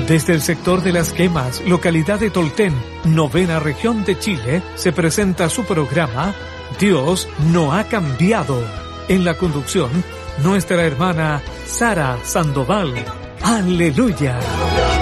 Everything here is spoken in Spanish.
Desde el sector de Las Quemas, localidad de Tolten, 9ª región de Chile, se presenta su programa Dios no ha cambiado. En la conducción, nuestra hermana Sara Sandoval. ¡Aleluya!